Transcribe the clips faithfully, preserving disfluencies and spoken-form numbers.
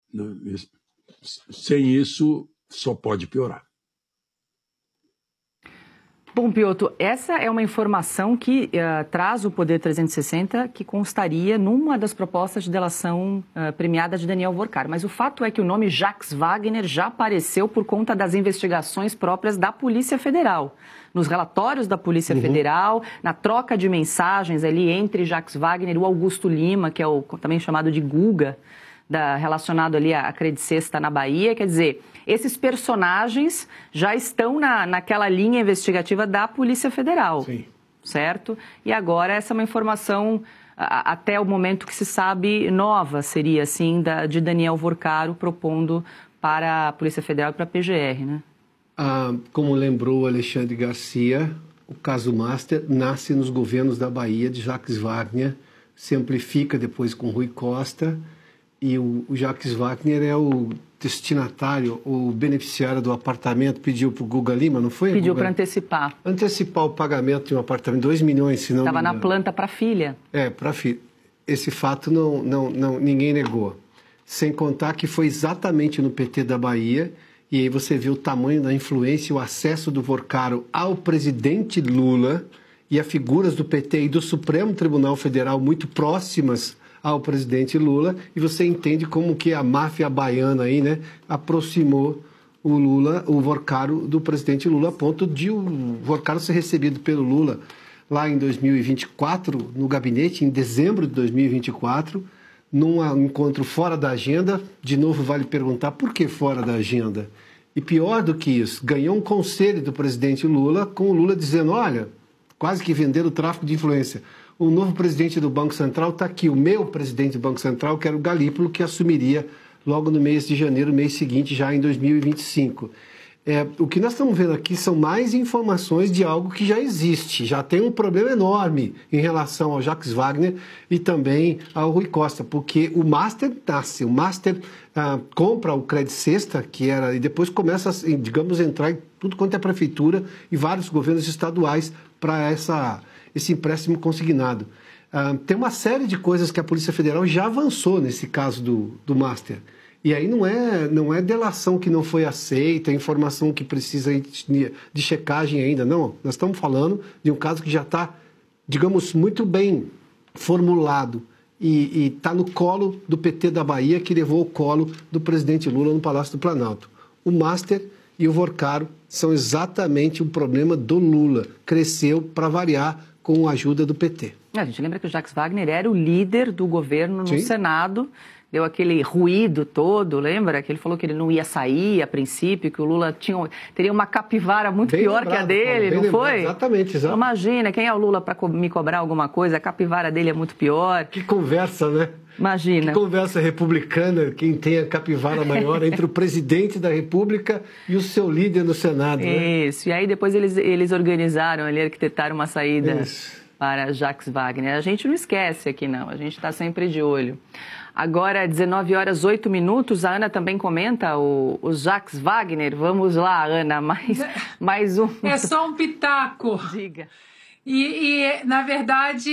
Sem isso, só pode piorar. Bom, Piotr, essa é uma informação que uh, traz o Poder trezentos e sessenta, que constaria numa das propostas de delação uh, premiada de Daniel Workar. Mas o fato é que o nome Jacques Wagner já apareceu por conta das investigações próprias da Polícia Federal. Nos relatórios da Polícia uhum. Federal, na troca de mensagens ali entre Jacques Wagner e o Augusto Lima, que é o também chamado de Guga, da, relacionado ali à Credit Sexta na Bahia. Quer dizer, esses personagens já estão na, naquela linha investigativa da Polícia Federal, Sim. certo? E agora essa é uma informação, a, até o momento que se sabe, nova, seria assim, da, de Daniel Workar propondo para a Polícia Federal e para a P G R, né? Ah, como lembrou Alexandre Garcia, o caso Master nasce nos governos da Bahia de Jacques Wagner, se amplifica depois com Rui Costa, e o, o Jacques Wagner é o destinatário, o beneficiário do apartamento, pediu para o Guga Lima, não foi? Pediu para antecipar. Antecipar o pagamento de um apartamento, dois milhões, se não Estava na planta para a filha. É, para a filha. Esse fato não, não, não, ninguém negou. Sem contar que foi exatamente no P T da Bahia, e aí você vê o tamanho da influência e o acesso do Workar ao presidente Lula e a figuras do P T e do Supremo Tribunal Federal muito próximas ao presidente Lula, e você entende como que a máfia baiana aí, né, aproximou o Lula, o Workar do presidente Lula, a ponto de o Workar ser recebido pelo Lula lá em dois mil e vinte e quatro, no gabinete, em dezembro de dois mil e vinte e quatro, num encontro fora da agenda. De novo, vale perguntar por que fora da agenda? E pior do que isso, ganhou um conselho do presidente Lula, com o Lula dizendo, olha, quase que vender o tráfico de influência. O novo presidente do Banco Central está aqui, o meu presidente do Banco Central, que era o Galípolo, que assumiria logo no mês de janeiro, mês seguinte, já em dois mil e vinte e cinco. É, o que nós estamos vendo aqui são mais informações de algo que já existe, já tem um problema enorme em relação ao Jacques Wagner e também ao Rui Costa, porque o Master nasce, o Master ah, compra o Credit Sexta, que era, e depois começa, a, digamos, a entrar em tudo quanto é prefeitura e vários governos estaduais para essa... esse empréstimo consignado. Uh, tem uma série de coisas que a Polícia Federal já avançou nesse caso do, do Master. E aí não é, não é delação que não foi aceita, informação que precisa de, de checagem ainda, não. Nós estamos falando de um caso que já está, digamos, muito bem formulado e está no colo do P T da Bahia, que levou o colo do presidente Lula no Palácio do Planalto. O Master e o Workar são exatamente o problema do Lula. Cresceu, para variar, com a ajuda do P T. A gente lembra que o Jacques Wagner era o líder do governo no Sim. Senado, deu aquele ruído todo, lembra? Que ele falou que ele não ia sair a princípio, que o Lula tinha, teria uma capivara muito bem pior lembrado, que a dele, não lembrado, foi? Exatamente, exatamente. Imagina, quem é o Lula para co me cobrar alguma coisa? A capivara dele é muito pior. Que conversa, né? Imagina. Que conversa republicana, quem tem a capivara maior entre o presidente da República e o seu líder no Senado. Isso, né? E aí depois eles, eles organizaram, ali, arquitetaram uma saída Isso. para Jacques Wagner. A gente não esquece aqui, não, a gente está sempre de olho. Agora, dezenove horas, oito minutos, a Ana também comenta o, o Jacques Wagner. Vamos lá, Ana, mais, mais um. É só um pitaco. Diga. E, e, na verdade,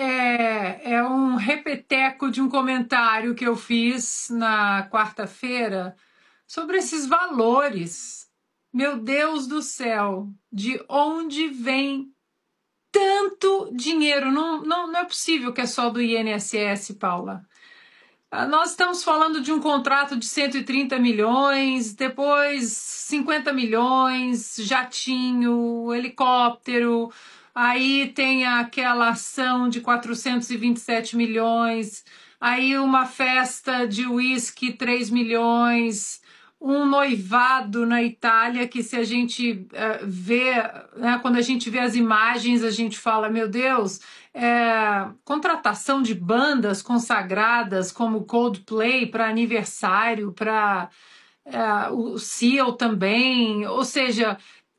é, é um repeteco de um comentário que eu fiz na quarta-feira sobre esses valores. Meu Deus do céu, de onde vem tanto dinheiro? Não, não, não é possível que é só do I N S S, Paula. Nós estamos falando de um contrato de cento e trinta milhões, depois cinquenta milhões, jatinho, helicóptero, aí tem aquela ação de quatrocentos e vinte e sete milhões, aí uma festa de uísque, três milhões, um noivado na Itália que, se a gente uh, vê, né, quando a gente vê as imagens, a gente fala, meu Deus, é, contratação de bandas consagradas como Coldplay para aniversário, para é, o Seal também, ou seja,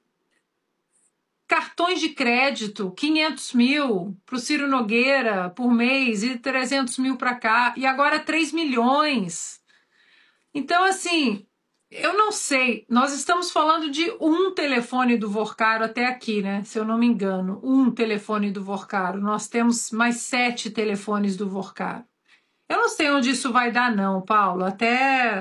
cartões de crédito, quinhentos mil para o Ciro Nogueira por mês e trezentos mil para cá, e agora três milhões. Então, assim, eu não sei, nós estamos falando de um telefone do Workar até aqui, né? Se eu não me engano, um telefone do Workar. Nós temos mais sete telefones do Workar. Eu não sei onde isso vai dar, não, Paulo. Até